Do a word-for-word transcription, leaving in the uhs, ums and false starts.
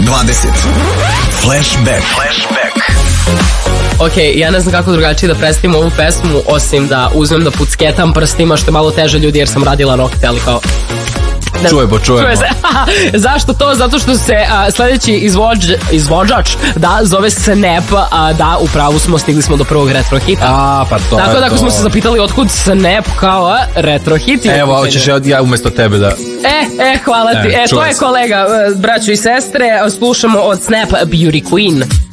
dvadeset. Flashback. Flashback. Ok, ja ne znam kako drugačije da predstavim ovu pesmu, osim da uzmem da pucketam prstima, što je malo teže ljudi jer sam radila nokte, ali kao... Čujemo, čujemo. Čuje se. Zašto to? Zato što se a, sledeći izvođ, izvođač da zove Snap, a, da upravo smo stigli smo do prvog retro hita. A, pa to Tako je da ako to. smo se zapitali otkud Snap kao a, retro hit. Evo, hoćeš ja umesto tebe da... E, e, hvala ti. E, E, to je se. kolega, braćo i sestre, slušamo od Snap Beauty Queen.